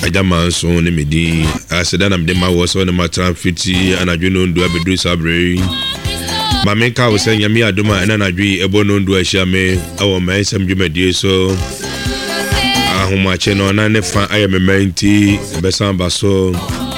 Jama so ne medi aseda na mde ma wo so ne matra fiti anadwo no ndu abedu sabre mame ka wo se nyame adoma ena nadwi ebo no ndu ahia me awo man sam dwumadie so ahoma che no na ne fa ayemementi besan ba so